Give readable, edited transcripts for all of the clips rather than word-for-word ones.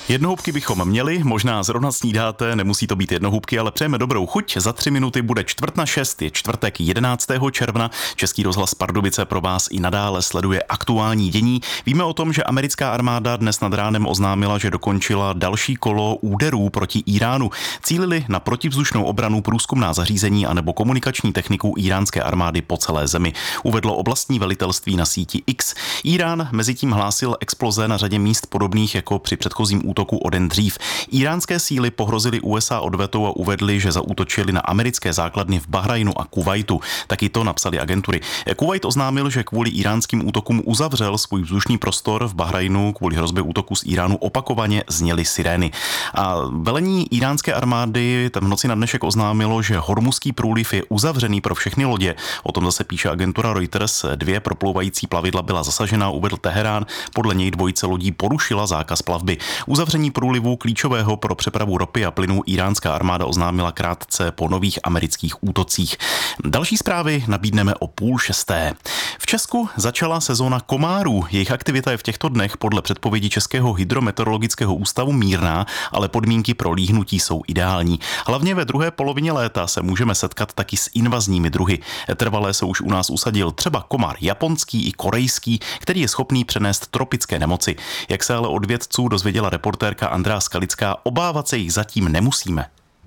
Jednohubky bychom měli, možná zrovna snídáte, nemusí to být jednohubky, ale přejeme dobrou chuť. Za 3 minuty bude 5:45, je čtvrtek 11. června. Český rozhlas Pardubice pro vás i nadále sleduje aktuální dění. Víme o tom, že americká armáda dnes nad ránem oznámila, že dokončila další kolo úderů proti Íránu. Cílili na protivzdušnou obranu, průzkumná zařízení anebo komunikační techniku íránské armády po celé zemi. Uvedlo oblastní velitelství na síti X. Írán mezitím hlásil exploze na řadě míst podobných jako při předchozím útoku o den dřív. Íránské síly pohrozily USA odvetou a uvedly, že zaútočili na americké základny v Bahrajnu a Kuvajtu. Taky to napsali agentury. Kuvajt oznámil, že kvůli íránským útokům uzavřel svůj vzdušný prostor. V Bahrajnu kvůli hrozbě útoku z Íránu opakovaně zněly sirény. A velení íránské armády v noci na dnešek oznámilo, že Hormuzský průliv je uzavřený pro všechny lodě. O tom zase píše agentura Reuters. 2 proplouvající plavidla byla zasažena, uvedl Teherán. Podle něj dvojice lodí porušila zákaz plavby. Uzavření průlivu klíčového pro přepravu ropy a plynu iránská armáda oznámila krátce po nových amerických útocích. Další zprávy nabídneme o 5:30. V Česku začala sezóna komárů. Jejich aktivita je v těchto dnech podle předpovědi Českého hydrometeorologického ústavu mírná, ale podmínky pro líhnutí jsou ideální. Hlavně ve druhé polovině léta se můžeme setkat taky s invazními druhy. Trvalé se už u nás usadil třeba komár japonský i korejský, který je schopný přenést tropické nemoci. Jak se ale od vědců dozvěděla reportérka Andrea Skalická, obávat se jich zatím nemusíme.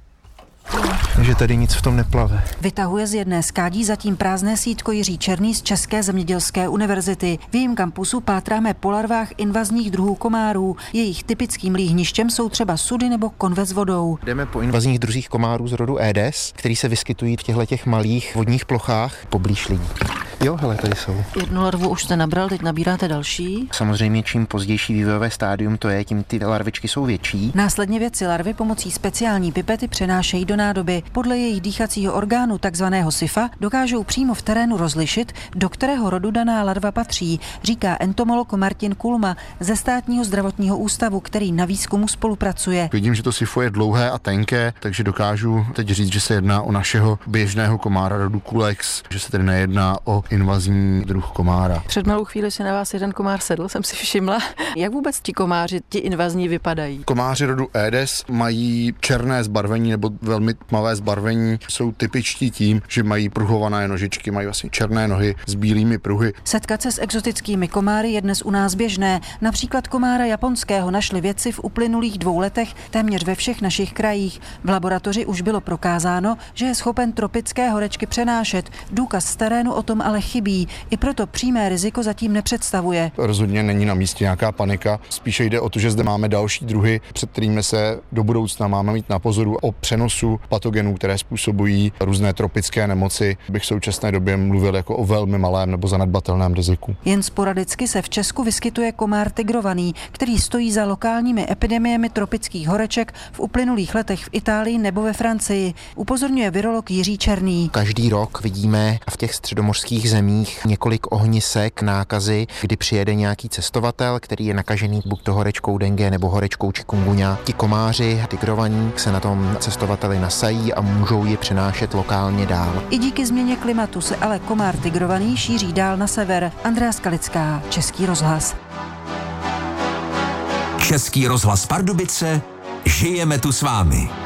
Že tady nic v tom neplave. Vytahuje z jedné skádí zatím prázdné sítko Jiří Černý z České zemědělské univerzity. V jejím kampusu pátráme po larvách invazních druhů komárů. Jejich typickým líhništěm jsou třeba sudy nebo konve s vodou. Jdeme po invazních druzích komárů z rodu Aedes, který se vyskytují v těchto malých vodních plochách poblíž lidí. Jo, hele, tady jsou. Jednu larvu už jste nabral, teď nabíráte další. Samozřejmě čím pozdější vývojové stádium to je, tím ty larvičky jsou větší. Následně vědci larvy pomocí speciální pipety přenášejí do nádoby. Podle jejich dýchacího orgánu, takzvaného sifa, dokážou přímo v terénu rozlišit, do kterého rodu daná larva patří, říká entomolog Martin Kulma ze Státního zdravotního ústavu, který na výzkumu spolupracuje. Vidím, že to sifo je dlouhé a tenké, takže dokážu teď říct, že se jedná o našeho běžného komára rodu Culex, že se tedy nejedná o invazní druh komára. Před malou chvíli si na vás jeden komár sedl, jsem si všimla. Jak vůbec ti komáři, ti invazní, vypadají? Komáři rodu Aedes mají černé zbarvení nebo velmi tmavé zbarvení. Jsou typičtí tím, že mají pruhované nožičky, mají vlastně černé nohy s bílými pruhy. Setkat se s exotickými komáry je dnes u nás běžné. Například komára japonského našli vědci v uplynulých 2 letech téměř ve všech našich krajích. V laboratoři už bylo prokázáno, že je schopen tropické horečky přenášet. Důkaz z terénu o tom ale chybí. I proto přímé riziko zatím nepředstavuje. Rozhodně není na místě nějaká panika. Spíše jde o to, že zde máme další druhy, před kterými se do budoucna máme mít na pozoru. O přenosu patogenů, které způsobují různé tropické nemoci, bych v současné době mluvil jako o velmi malém nebo zanedbatelném riziku. Jen sporadicky se v Česku vyskytuje komár tigrovaný, který stojí za lokálními epidemiemi tropických horeček v uplynulých letech v Itálii nebo ve Francii, upozorňuje virolog Jiří Černý. Každý rok vidíme v těch středomořských zemích několik ohnisek nákazy, kdy přijede nějaký cestovatel, který je nakažený buď to horečkou dengue nebo horečkou chikungunya. Ti komáři tigrovaní se na tom cestovateli nasají a můžou ji přenášet lokálně dál. I díky změně klimatu se ale komár tigrovaný šíří dál na sever. Andrea Skalická, Český rozhlas. Český rozhlas Pardubice, žijeme tu s vámi.